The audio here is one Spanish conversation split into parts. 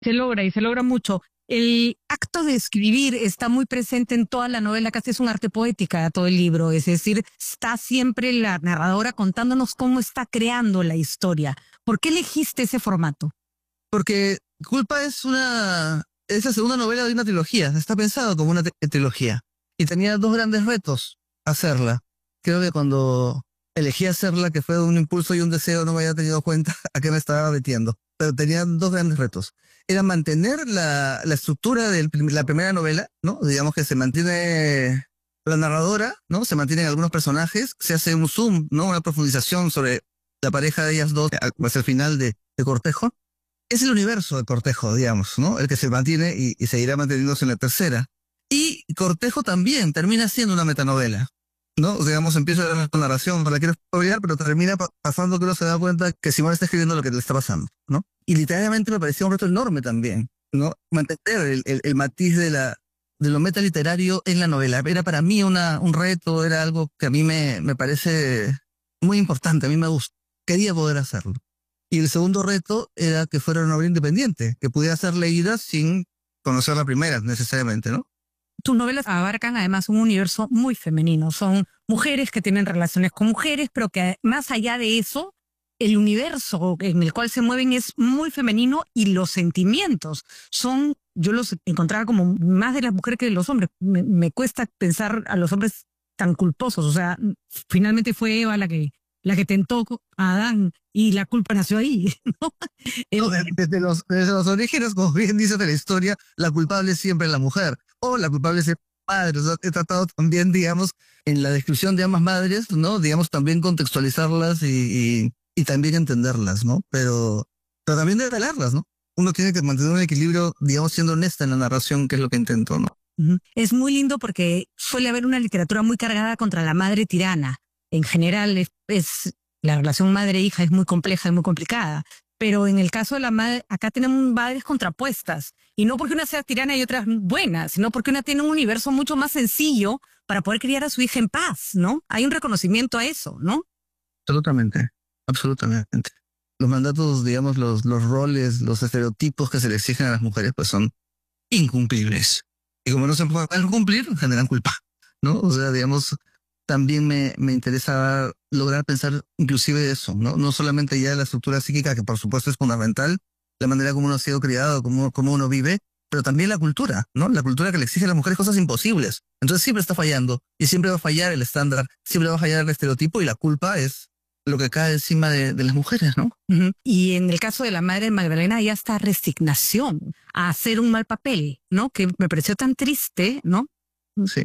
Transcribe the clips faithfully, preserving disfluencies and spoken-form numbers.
Se logra y se logra mucho. El acto de escribir está muy presente en toda la novela, casi es un arte poética todo el libro, es decir, está siempre la narradora contándonos cómo está creando la historia. ¿Por qué elegiste ese formato? Porque Culpa es una es la segunda novela de una trilogía, está pensado como una trilogía. Y tenía dos grandes retos hacerla. Creo que cuando elegí hacerla, que fue un impulso y un deseo, no me había tenido cuenta a qué me estaba metiendo. Pero tenía dos grandes retos. Era mantener la, la estructura de la primera novela, ¿no? Digamos que se mantiene la narradora, ¿no? Se mantienen algunos personajes, se hace un zoom, ¿no? Una profundización sobre la pareja de ellas dos hacia el final de, de Cortejo. Es el universo de Cortejo, digamos, ¿no? El que se mantiene y, y seguirá manteniéndose en la tercera. Y Cortejo también termina siendo una metanovela, ¿no? O sea, digamos, empieza la narración, no la quiero spoilear, pero termina pa pasando que uno se da cuenta que Simón está escribiendo lo que le está pasando, ¿no? Y literalmente me parecía un reto enorme también, ¿no? Mantener el, el, el matiz de la de lo metaliterario en la novela. Era para mí una, un reto, era algo que a mí me, me parece muy importante, a mí me gusta. Quería poder hacerlo. Y el segundo reto era que fuera una novela independiente, que pudiera ser leída sin conocer la primera necesariamente, ¿no? Tus novelas abarcan además un universo muy femenino. Son mujeres que tienen relaciones con mujeres, pero que más allá de eso, el universo en el cual se mueven es muy femenino y los sentimientos son, yo los encontraba como más de las mujeres que de los hombres. Me, me cuesta pensar a los hombres tan culposos. O sea, finalmente fue Eva la que, la que tentó a Adán y la culpa nació ahí, ¿no? Desde los, desde los orígenes, como bien dice de la historia, la culpable siempre es la mujer. O la culpable es el padre. O sea, he tratado también, digamos, en la descripción de ambas madres, ¿no? Digamos, también contextualizarlas y, y, y también entenderlas, ¿no? Pero, pero también revelarlas, ¿no? Uno tiene que mantener un equilibrio, digamos, siendo honesta en la narración, que es lo que intento, ¿no? Uh-huh. Es muy lindo porque suele haber una literatura muy cargada contra la madre tirana. En general, es, es la relación madre-hija es muy compleja y muy complicada. Pero en el caso de la madre, acá tenemos madres contrapuestas. Y no porque una sea tirana y otra buena, sino porque una tiene un universo mucho más sencillo para poder criar a su hija en paz, ¿no? Hay un reconocimiento a eso, ¿no? Absolutamente, absolutamente. Los mandatos, digamos, los, los roles, los estereotipos que se le exigen a las mujeres, pues son incumplibles. Y como no se pueden cumplir, generan culpa, ¿no? O sea, digamos, también me, me interesa lograr pensar inclusive eso, ¿no? No solamente ya la estructura psíquica, que por supuesto es fundamental, la manera como uno ha sido criado, cómo, cómo uno vive, pero también la cultura, ¿no? La cultura que le exige a las mujeres cosas imposibles. Entonces siempre está fallando y siempre va a fallar el estándar, siempre va a fallar el estereotipo y la culpa es lo que cae encima de, de las mujeres, ¿no? Uh-huh. Y en el caso de la madre de Magdalena hay hasta resignación a hacer un mal papel, ¿no? Que me pareció tan triste, ¿no? Sí.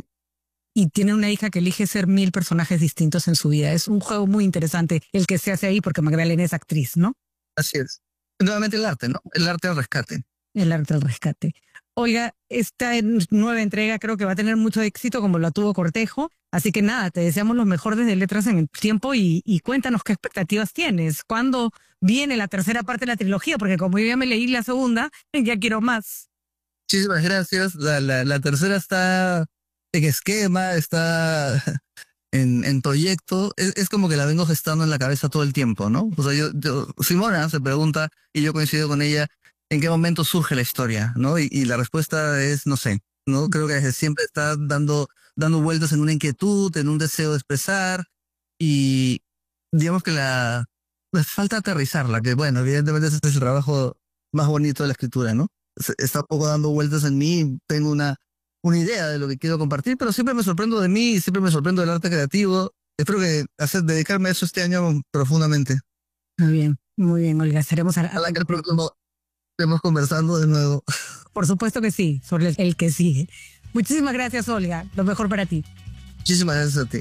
Y tiene una hija que elige ser mil personajes distintos en su vida. Es un juego muy interesante el que se hace ahí porque Magdalena es actriz, ¿no? Así es. Nuevamente el arte, ¿no? El arte al rescate. El arte al rescate. Oiga, esta nueva entrega creo que va a tener mucho éxito como la tuvo Cortejo. Así que nada, te deseamos lo mejor desde Letras en el Tiempo y, y cuéntanos qué expectativas tienes. ¿Cuándo viene la tercera parte de la trilogía? Porque como yo ya me leí la segunda, ya quiero más. Muchísimas gracias. La, la, la tercera está en esquema, está en, en proyecto. Es, es como que la vengo gestando en la cabeza todo el tiempo, ¿no? O sea, yo, yo Simona se pregunta y yo coincido con ella en qué momento surge la historia, ¿no? Y, y la respuesta es, no sé, ¿no? Creo que desde siempre está dando, dando vueltas en una inquietud, en un deseo de expresar y digamos que la pues falta aterrizarla, que bueno, evidentemente ese es el trabajo más bonito de la escritura, ¿no? Está un poco dando vueltas en mí, tengo una, una idea de lo que quiero compartir, pero siempre me sorprendo de mí, siempre me sorprendo del arte creativo. Espero que hacer, dedicarme a eso este año profundamente. Muy bien, muy bien, Olga. Estaremos a la... Ojalá que el próximo estemos conversando de nuevo. Por supuesto que sí, sobre el, el que sigue. Muchísimas gracias, Olga. Lo mejor para ti. Muchísimas gracias a ti.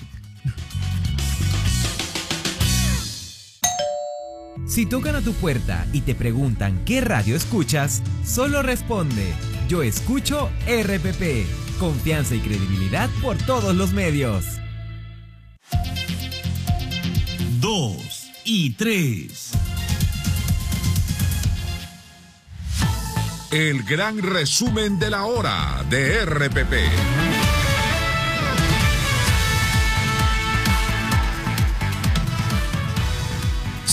Si tocan a tu puerta y te preguntan qué radio escuchas, solo responde: yo escucho R P P. Confianza y credibilidad por todos los medios. Dos y tres. El gran resumen de la hora de R P P.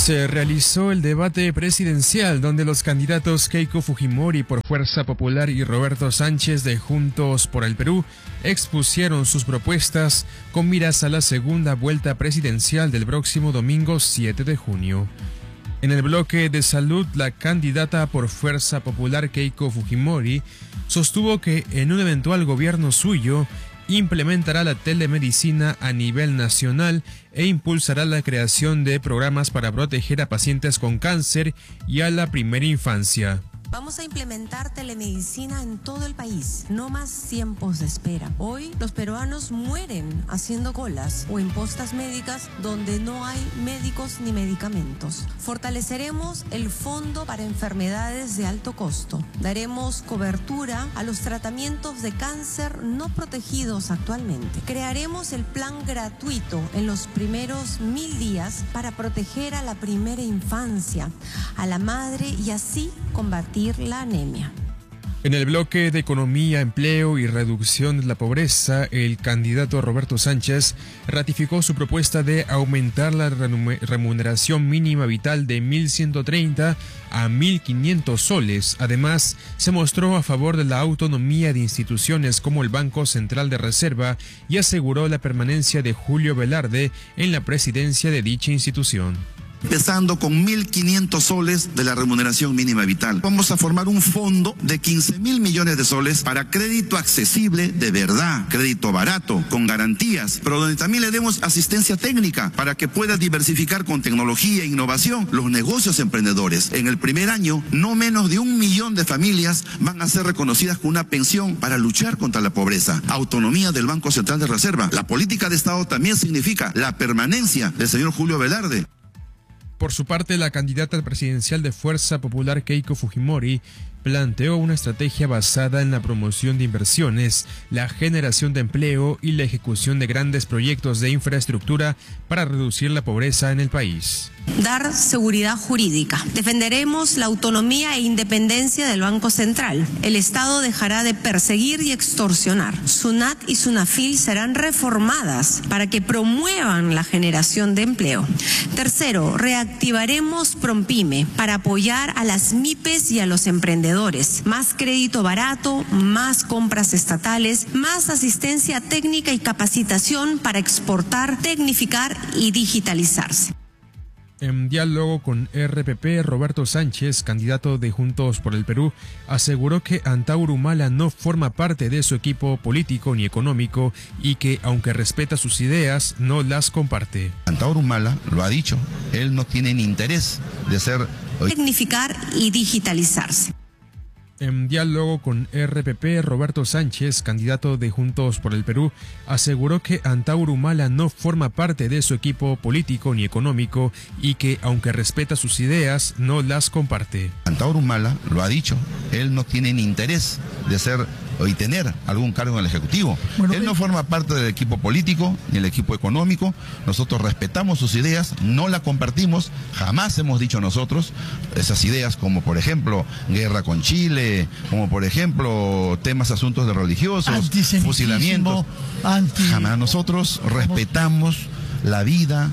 Se realizó el debate presidencial donde los candidatos Keiko Fujimori por Fuerza Popular y Roberto Sánchez de Juntos por el Perú expusieron sus propuestas con miras a la segunda vuelta presidencial del próximo domingo siete de junio. En el bloque de salud, la candidata por Fuerza Popular Keiko Fujimori sostuvo que en un eventual gobierno suyo implementará la telemedicina a nivel nacional e impulsará la creación de programas para proteger a pacientes con cáncer y a la primera infancia. Vamos a implementar telemedicina en todo el país, no más tiempos de espera. Hoy los peruanos mueren haciendo colas o en postas médicas donde no hay médicos ni medicamentos. Fortaleceremos el fondo para enfermedades de alto costo. Daremos cobertura a los tratamientos de cáncer no protegidos actualmente. Crearemos el plan gratuito en los primeros mil días para proteger a la primera infancia, a la madre y así combatir la anemia. En el bloque de economía, empleo y reducción de la pobreza, el candidato Roberto Sánchez ratificó su propuesta de aumentar la remuneración mínima vital de mil ciento treinta a mil quinientos soles. Además, se mostró a favor de la autonomía de instituciones como el Banco Central de Reserva y aseguró la permanencia de Julio Velarde en la presidencia de dicha institución. Empezando con mil quinientos soles de la remuneración mínima vital. Vamos a formar un fondo de quince mil millones de soles para crédito accesible de verdad, crédito barato, con garantías, pero donde también le demos asistencia técnica para que pueda diversificar con tecnología e innovación los negocios emprendedores. En el primer año, no menos de un millón de familias van a ser reconocidas con una pensión para luchar contra la pobreza. Autonomía del Banco Central de Reserva. La política de Estado también significa la permanencia del señor Julio Velarde. Por su parte, la candidata presidencial de Fuerza Popular Keiko Fujimori planteó una estrategia basada en la promoción de inversiones, la generación de empleo y la ejecución de grandes proyectos de infraestructura para reducir la pobreza en el país. Dar seguridad jurídica. Defenderemos la autonomía e independencia del Banco Central. El Estado dejará de perseguir y extorsionar. SUNAT y SUNAFIL serán reformadas para que promuevan la generación de empleo. Tercero, reactivaremos PROMPYME para apoyar a las MIPES y a los emprendedores. Más crédito barato, más compras estatales, más asistencia técnica y capacitación para exportar, tecnificar y digitalizarse. En diálogo con R P P, Roberto Sánchez, candidato de Juntos por el Perú, aseguró que Antauro Humala no forma parte de su equipo político ni económico y que, aunque respeta sus ideas, no las comparte. Antauro Humala lo ha dicho, él no tiene ni interés de ser... Tecnificar y digitalizarse. En diálogo con R P P, Roberto Sánchez, candidato de Juntos por el Perú, aseguró que Antauro Humala no forma parte de su equipo político ni económico y que, aunque respeta sus ideas, no las comparte. Antauro Humala lo ha dicho, él no tiene ni interés de ser y tener algún cargo en el Ejecutivo. Bueno, él no forma parte del equipo político ni el equipo económico. Nosotros respetamos sus ideas, no las compartimos, jamás hemos dicho nosotros esas ideas como por ejemplo guerra con Chile, como por ejemplo temas, asuntos de religiosos, fusilamientos. Anti... Jamás. Nosotros respetamos la vida,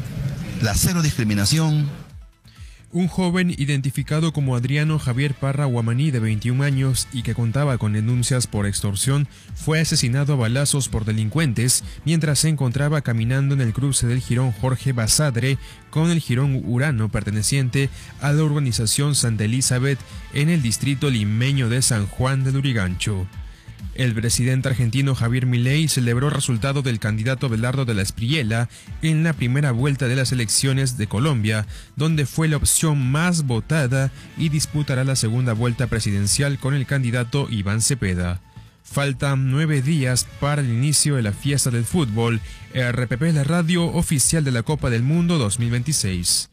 la cero discriminación. Un joven identificado como Adriano Javier Parra Guamaní, de veintiún años y que contaba con denuncias por extorsión, fue asesinado a balazos por delincuentes mientras se encontraba caminando en el cruce del jirón Jorge Basadre con el jirón Urano perteneciente a la urbanización Santa Elizabeth en el distrito limeño de San Juan de Lurigancho. El presidente argentino Javier Milei celebró el resultado del candidato Abelardo de la Espriella en la primera vuelta de las elecciones de Colombia, donde fue la opción más votada y disputará la segunda vuelta presidencial con el candidato Iván Cepeda. Faltan nueve días para el inicio de la fiesta del fútbol. R P P, la radio oficial de la Copa del Mundo dos mil veintiséis.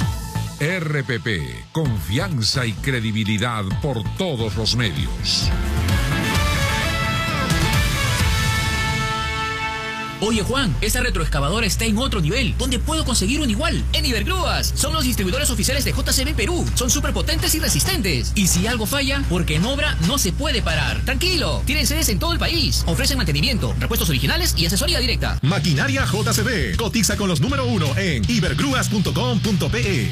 R P P, confianza y credibilidad por todos los medios. Oye Juan, esa retroexcavadora está en otro nivel. ¿Dónde puedo conseguir un igual? En Ibergrúas. Son los distribuidores oficiales de J C B Perú. Son súper potentes y resistentes. Y si algo falla, porque en obra no se puede parar. Tranquilo, tienen sedes en todo el país. Ofrecen mantenimiento, repuestos originales y asesoría directa. Maquinaria J C B. Cotiza con los número uno en ibergrúas punto com punto pe.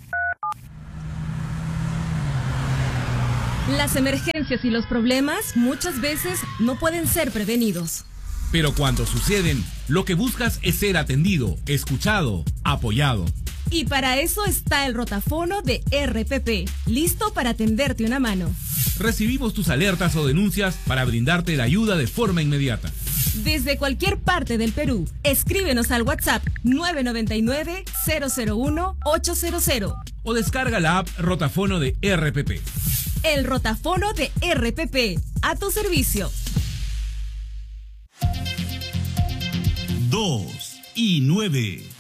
Las emergencias y los problemas muchas veces no pueden ser prevenidos. Pero cuando suceden, lo que buscas es ser atendido, escuchado, apoyado. Y para eso está el rotafono de R P P, listo para tenderte una mano. Recibimos tus alertas o denuncias para brindarte la ayuda de forma inmediata. Desde cualquier parte del Perú, escríbenos al WhatsApp nueve nueve nueve, cero cero uno, ocho cero cero. O descarga la app Rotafono de R P P. El rotafono de R P P, a tu servicio. Dos y nueve.